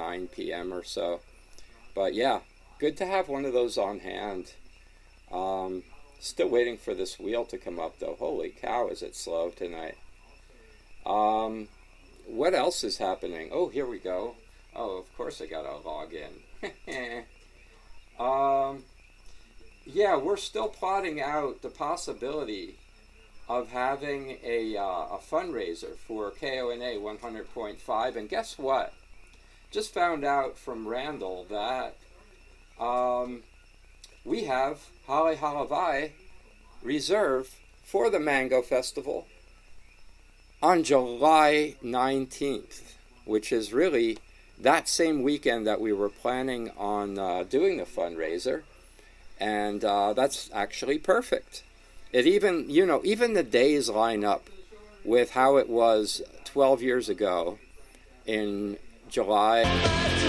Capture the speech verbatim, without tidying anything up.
nine p.m. or so. But yeah, good to have one of those on hand. Um, still waiting for this wheel to come up, though. Holy cow, is it slow tonight. Um, what else is happening? Oh, here we go. Oh, of course I gotta log in. um, yeah, we're still plotting out the possibility of having a, uh, a fundraiser for K O N A one hundred point five. And guess what? Just found out from Randall that um, we have Hale Halavai reserved for the Mango Festival on July nineteenth, which is really that same weekend that we were planning on uh, doing the fundraiser. And uh, that's actually perfect. It even, you know, even the days line up with how it was twelve years ago in July.